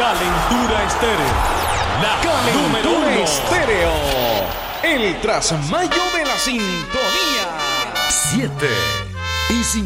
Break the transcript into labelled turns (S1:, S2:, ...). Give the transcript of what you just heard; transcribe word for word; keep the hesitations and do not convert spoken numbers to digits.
S1: Calentura Estéreo, la
S2: Calentura
S1: número uno.
S2: Estéreo, el trasmayo de la sintonía.
S3: Siete y